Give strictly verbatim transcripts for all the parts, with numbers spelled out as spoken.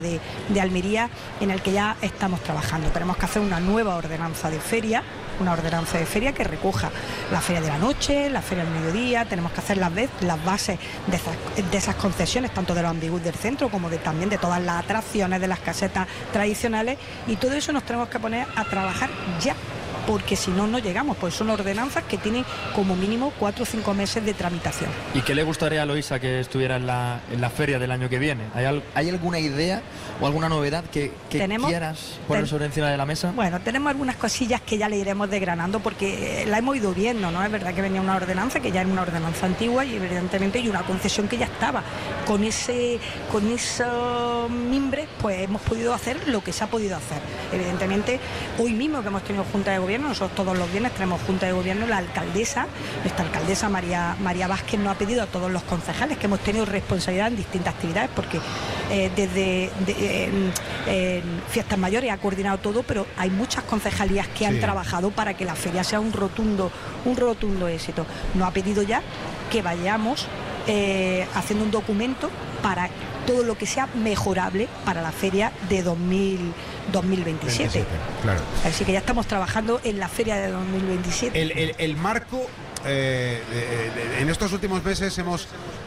De, de Almería, en el que ya estamos trabajando. Tenemos que hacer una nueva ordenanza de feria, una ordenanza de feria que recoja la feria de la noche, la feria del mediodía. Tenemos que hacer las, las bases de esas, de esas concesiones, tanto de los ambiguos del centro como de, también de todas las atracciones, de las casetas tradicionales, y todo eso nos tenemos que poner a trabajar ya, porque si no, no llegamos, pues son ordenanzas que tienen como mínimo cuatro o cinco meses de tramitación. ¿Y qué le gustaría a Loisa que estuviera en la, en la feria del año que viene? ¿Hay, al, ¿hay alguna idea o alguna novedad que, que ¿Tenemos? quieras poner Ten... sobre encima de la mesa? Bueno, tenemos algunas cosillas que ya le iremos desgranando porque la hemos ido viendo, ¿no? Es verdad que venía una ordenanza que ya era una ordenanza antigua y evidentemente y una concesión que ya estaba. Con ese, con esos mimbres, pues hemos podido hacer lo que se ha podido hacer. Evidentemente, hoy mismo que hemos tenido junta de gobierno, nosotros todos los viernes tenemos junta de gobierno, la alcaldesa, nuestra alcaldesa María, María Vázquez nos ha pedido a todos los concejales que hemos tenido responsabilidad en distintas actividades, porque eh, desde de, eh, eh, Fiestas Mayores ha coordinado todo, pero hay muchas concejalías que sí han trabajado para que la feria sea un rotundo, un rotundo éxito. Nos ha pedido ya que vayamos eh, haciendo un documento para todo lo que sea mejorable para la feria de dos mil veintisiete. veintisiete, claro. Así que ya estamos trabajando en la feria de dos mil veintisiete. El, el, el marco, eh, eh, en estos últimos meses hemos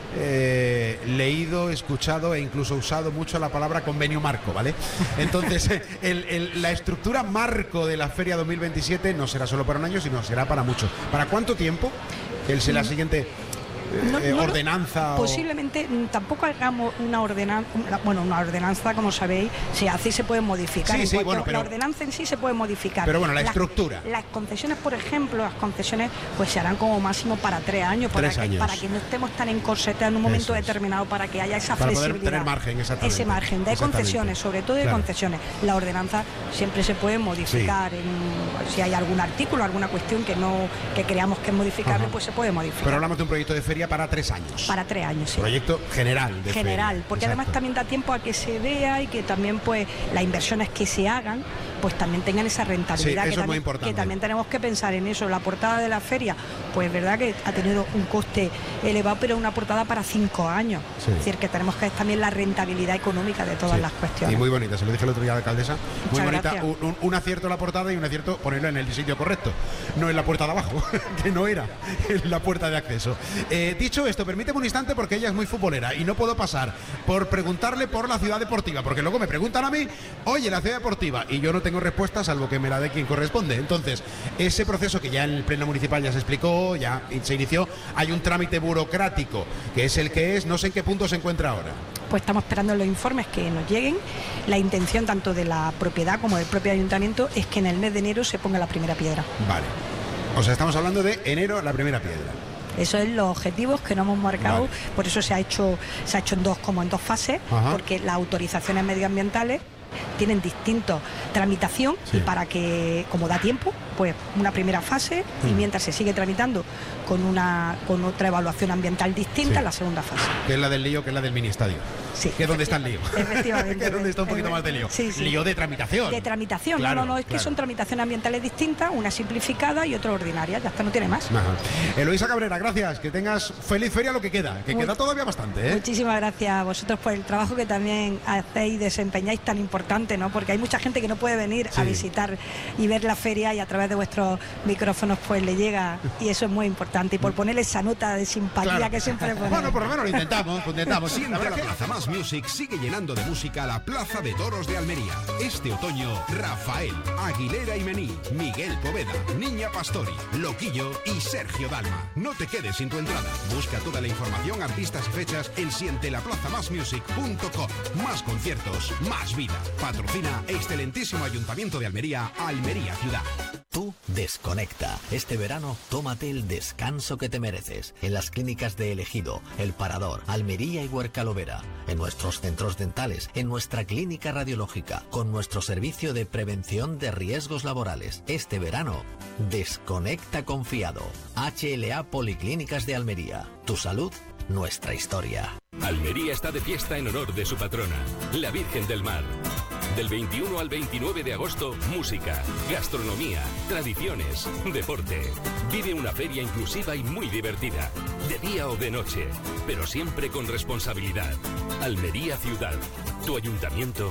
eh, leído, escuchado e incluso usado mucho la palabra convenio marco, ¿vale? Entonces, el, el, la estructura marco de la feria dos mil veintisiete no será solo para un año, sino será para muchos. ¿Para cuánto tiempo? El, la mm. siguiente... No, eh, no, ordenanza posiblemente o... tampoco hagamos una ordenanza, bueno, una ordenanza, como sabéis, se hace y se puede modificar. Sí, sí, bueno, pero... La ordenanza en sí se puede modificar. Pero bueno, la las, estructura. Las concesiones, por ejemplo, las concesiones pues se harán como máximo para tres años, para, tres que, años. para que no estemos tan encorsetas en un momento es. determinado, para que haya esa para flexibilidad. Poder tener margen, exactamente. Ese margen de concesiones, sobre todo de claro. concesiones. La ordenanza siempre se puede modificar. Sí. En, si hay algún artículo, alguna cuestión que no que creamos que es modificable, Ajá. pues se puede modificar. Pero hablamos de un proyecto de feria para tres años. Para tres años, sí. Proyecto general. De general, feria. porque Exacto. además también da tiempo a que se vea y que también pues las inversiones que se hagan pues también tengan esa rentabilidad. Sí, eso que, es también, muy importante. que también tenemos que pensar en eso. La portada de la feria, pues verdad que ha tenido un coste elevado, pero una portada para cinco años. Sí. Es decir, que tenemos que ver también la rentabilidad económica de todas sí. las cuestiones. Y muy bonita, se lo dije el otro día a la alcaldesa. Muy Muchas bonita, un, un, un acierto en la portada y un acierto ponerlo en el sitio correcto. No en la puerta de abajo, que no era en la puerta de acceso. Eh, dicho esto, permíteme un instante porque ella es muy futbolera y no puedo pasar por preguntarle por la ciudad deportiva, porque luego me preguntan a mí, oye, la ciudad deportiva, y yo no tengo respuesta salvo que me la dé quien corresponde. Entonces, ese proceso que ya en el pleno municipal ya se explicó, ya se inició, hay un trámite burocrático que es el que es, no sé en qué punto se encuentra ahora. Pues estamos esperando los informes que nos lleguen. La intención tanto de la propiedad como del propio ayuntamiento es que en el mes de enero se ponga la primera piedra. Vale, o sea, estamos hablando de enero la primera piedra. Eso es los objetivos que nos hemos marcado, vale. Por eso se ha hecho se ha hecho en dos como en dos fases, Ajá. porque las autorizaciones medioambientales tienen distintos tramitación sí. y para que, como da tiempo, pues una primera fase mm. y mientras se sigue tramitando con una con otra evaluación ambiental distinta, sí. la segunda fase. Que es la del lío, que es la del ministerio. Sí. Que es donde está el lío. Efectivamente. Que es donde está un poquito más de lío. Sí, sí. Lío de tramitación. De tramitación, claro, no, no, no, es claro. que son tramitaciones ambientales distintas, una simplificada y otra ordinaria, ya está, no tiene más. Ajá. Eloísa Cabrera, gracias, que tengas feliz feria lo que queda, que Muy, queda todavía bastante, ¿eh? Muchísimas gracias a vosotros por el trabajo que también hacéis y desempeñáis tan importante, ¿no? Porque hay mucha gente que no puede venir sí. a visitar y ver la feria y a través de vuestros micrófonos pues le llega y eso es muy importante y por ponerle esa nota de simpatía claro. que siempre ponemos. Bueno, por lo menos lo intentamos, lo intentamos. Siempre la Plaza Más Music sigue llenando de música la Plaza de Toros de Almería. Este otoño, Rafael, Aguilera y Mení, Miguel Poveda, Niña Pastori, Loquillo y Sergio Dalma. No te quedes sin tu entrada. Busca toda la información, artistas y fechas en siente la plaza más music punto com. Más conciertos, más vida. Patrocina excelentísimo Ayuntamiento de Almería, Almería Ciudad. Tú desconecta. Este verano tómate el descanso que te mereces. En las clínicas de El Ejido, El Parador, Almería y Huercalovera. En nuestros centros dentales, en nuestra clínica radiológica, con nuestro servicio de prevención de riesgos laborales. Este verano, desconecta confiado. H L A Policlínicas de Almería. Tu salud, nuestra historia. Almería está de fiesta en honor de su patrona, la Virgen del Mar. Del veintiuno al veintinueve de agosto, música, gastronomía, tradiciones, deporte. Vive una feria inclusiva y muy divertida, de día o de noche, pero siempre con responsabilidad. Almería Ciudad, tu ayuntamiento